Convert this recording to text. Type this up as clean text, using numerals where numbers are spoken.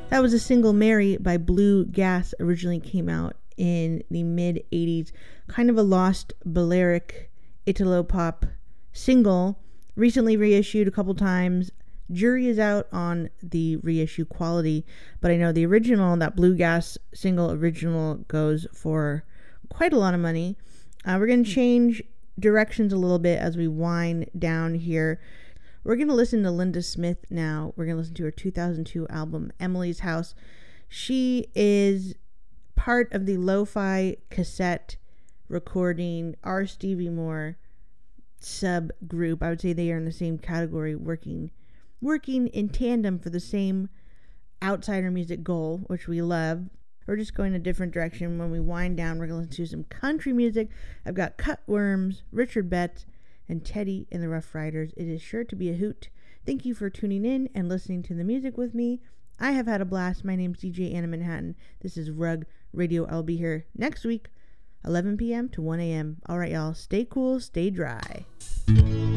That was a single, Mary, by Blue Gas. Originally came out in the mid 80s. Kind of a lost Balearic Italo pop single. Recently reissued a couple times. Jury is out on the reissue quality, but I know the original, that Blue Gas single original, goes for quite a lot of money. We're going to change directions a little bit as we wind down here. We're going to listen to Linda Smith now. We're going to listen to her 2002 album, Emily's House. She is part of the lo-fi cassette recording R. Stevie Moore subgroup. I would say they are in the same category, working in tandem for the same outsider music goal, which we love. We're just going a different direction. When we wind down, we're going to listen to some country music. I've got Cutworms, Richard Betts, and Teddy and the Rough Riders. It is sure to be a hoot. Thank you for tuning in and listening to the music with me. I have had a blast. My name's DJ Anna Manhattan. This is Rug Radio. I'll be here next week, 11 p.m. to 1 a.m. All right, y'all. Stay cool. Stay dry.